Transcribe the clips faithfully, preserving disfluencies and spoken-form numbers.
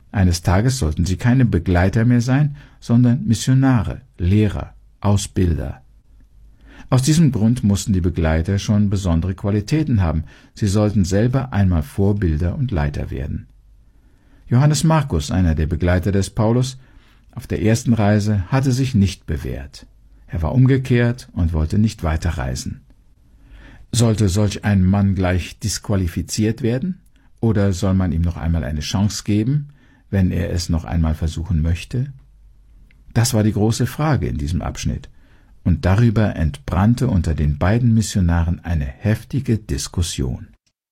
Eines Tages sollten sie keine Begleiter mehr sein, sondern Missionare, Lehrer, Ausbilder. Aus diesem Grund mussten die Begleiter schon besondere Qualitäten haben. Sie sollten selber einmal Vorbilder und Leiter werden. Johannes Markus, einer der Begleiter des Paulus, auf der ersten Reise hatte sich nicht bewährt. Er war umgekehrt und wollte nicht weiterreisen. Sollte solch ein Mann gleich disqualifiziert werden? Oder soll man ihm noch einmal eine Chance geben, wenn er es noch einmal versuchen möchte? Das war die große Frage in diesem Abschnitt. Und darüber entbrannte unter den beiden Missionaren eine heftige Diskussion.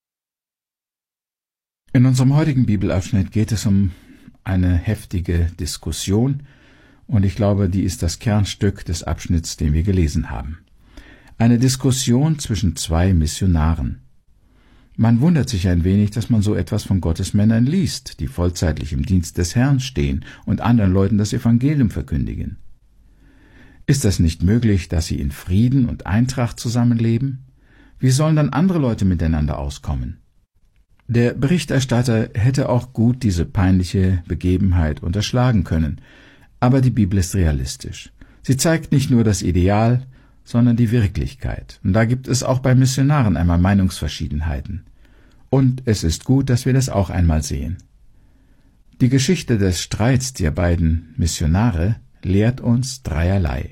In unserem heutigen Bibelabschnitt geht es um eine heftige Diskussion, und ich glaube, die ist das Kernstück des Abschnitts, den wir gelesen haben. Eine Diskussion zwischen zwei Missionaren. Man wundert sich ein wenig, dass man so etwas von Gottes Männern liest, die vollzeitlich im Dienst des Herrn stehen und anderen Leuten das Evangelium verkündigen. Ist das nicht möglich, dass sie in Frieden und Eintracht zusammenleben? Wie sollen dann andere Leute miteinander auskommen? Der Berichterstatter hätte auch gut diese peinliche Begebenheit unterschlagen können, aber die Bibel ist realistisch. Sie zeigt nicht nur das Ideal, sondern die Wirklichkeit. Und da gibt es auch bei Missionaren einmal Meinungsverschiedenheiten. Und es ist gut, dass wir das auch einmal sehen. Die Geschichte des Streits der beiden Missionare lehrt uns dreierlei.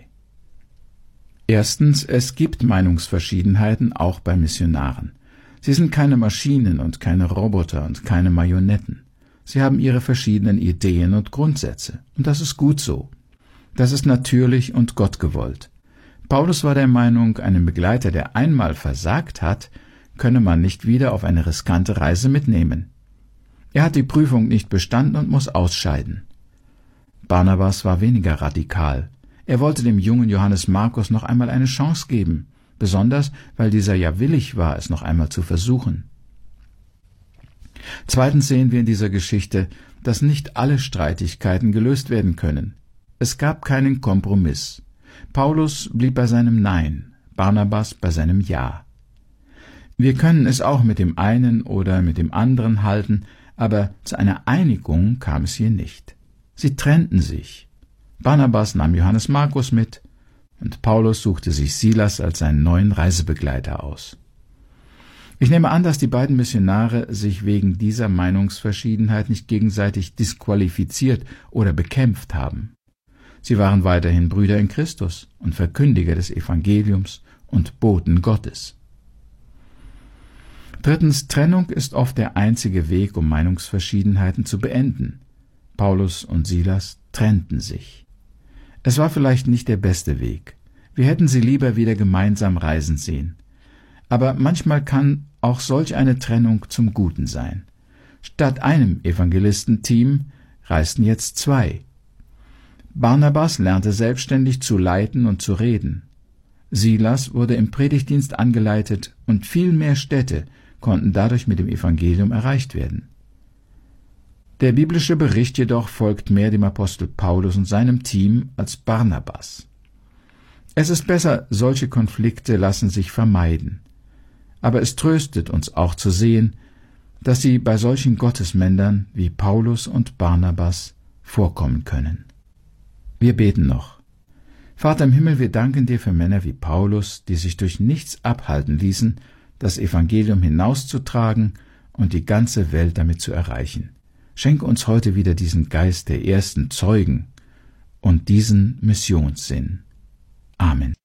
Erstens, es gibt Meinungsverschiedenheiten auch bei Missionaren. Sie sind keine Maschinen und keine Roboter und keine Marionetten. Sie haben ihre verschiedenen Ideen und Grundsätze. Und das ist gut so. Das ist natürlich und gottgewollt. Paulus war der Meinung, einen Begleiter, der einmal versagt hat, könne man nicht wieder auf eine riskante Reise mitnehmen. Er hat die Prüfung nicht bestanden und muss ausscheiden. Barnabas war weniger radikal. Er wollte dem jungen Johannes Markus noch einmal eine Chance geben, besonders weil dieser ja willig war, es noch einmal zu versuchen. Zweitens sehen wir in dieser Geschichte, dass nicht alle Streitigkeiten gelöst werden können. Es gab keinen Kompromiss. Paulus blieb bei seinem Nein, Barnabas bei seinem Ja. Wir können es auch mit dem einen oder mit dem anderen halten, aber zu einer Einigung kam es hier nicht. Sie trennten sich. Barnabas nahm Johannes Markus mit, und Paulus suchte sich Silas als seinen neuen Reisebegleiter aus. Ich nehme an, dass die beiden Missionare sich wegen dieser Meinungsverschiedenheit nicht gegenseitig disqualifiziert oder bekämpft haben. Sie waren weiterhin Brüder in Christus und Verkündiger des Evangeliums und Boten Gottes. Drittens, Trennung ist oft der einzige Weg, um Meinungsverschiedenheiten zu beenden. Paulus und Silas trennten sich. Es war vielleicht nicht der beste Weg. Wir hätten sie lieber wieder gemeinsam reisen sehen. Aber manchmal kann auch solch eine Trennung zum Guten sein. Statt einem Evangelistenteam reisten jetzt zwei. Barnabas lernte selbstständig zu leiten und zu reden. Silas wurde im Predigtdienst angeleitet und viel mehr Städte konnten dadurch mit dem Evangelium erreicht werden. Der biblische Bericht jedoch folgt mehr dem Apostel Paulus und seinem Team als Barnabas. Es ist besser, solche Konflikte lassen sich vermeiden. Aber es tröstet uns auch zu sehen, dass sie bei solchen Gottesmännern wie Paulus und Barnabas vorkommen können. Wir beten noch. Vater im Himmel, wir danken dir für Männer wie Paulus, die sich durch nichts abhalten ließen, das Evangelium hinauszutragen und die ganze Welt damit zu erreichen. Schenke uns heute wieder diesen Geist der ersten Zeugen und diesen Missionssinn. Amen.